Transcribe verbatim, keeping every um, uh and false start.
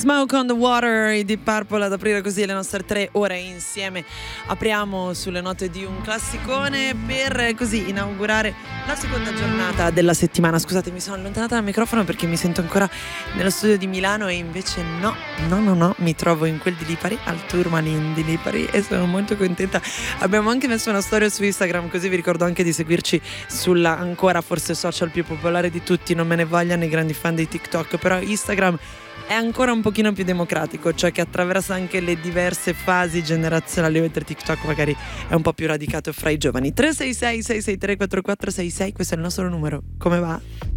Smoke on the Water, i Deep Purple ad aprire così le nostre tre ore insieme. Apriamo sulle note di un classicone per così inaugurare la seconda giornata della settimana. Scusate, mi sono allontanata dal microfono perché mi sento ancora nello studio di Milano e invece no, no, no, no, mi trovo in quel di Lipari, al Tourmaline di Lipari e sono molto contenta. Abbiamo anche messo una storia su Instagram, così vi ricordo anche di seguirci sulla ancora forse social più popolare di tutti, non me ne vogliano i grandi fan di TikTok, però Instagram è ancora un pochino più democratico, cioè che attraversa anche le diverse fasi generazionali, mentre TikTok magari è un po' più radicato fra i giovani. Tre sei sei sei sei tre quattro quattro sei sei, questo è il nostro numero. Come va?